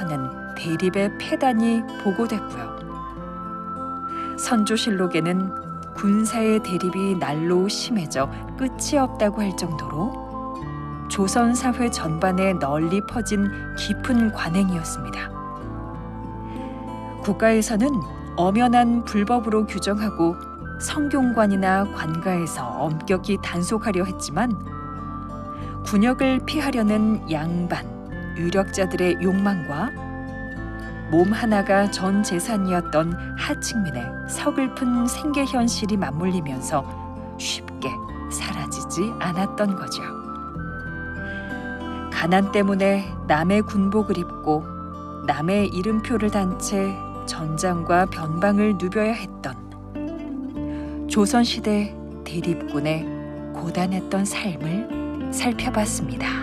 서는 대립의 폐단이 보고됐고요. 선조실록에는 군사의 대립이 날로 심해져 끝이 없다고 할 정도로 조선 사회 전반에 널리 퍼진 깊은 관행이었습니다. 국가에서는 엄연한 불법으로 규정하고 성균관이나 관가에서 엄격히 단속하려 했지만 군역을 피하려는 양반, 유력자들의 욕망과 몸 하나가 전 재산이었던 하층민의 서글픈 생계 현실이 맞물리면서 쉽게 사라지지 않았던 거죠. 가난 때문에 남의 군복을 입고 남의 이름표를 단 채 전장과 변방을 누벼야 했던 조선시대 대립군의 고단했던 삶을 살펴봤습니다.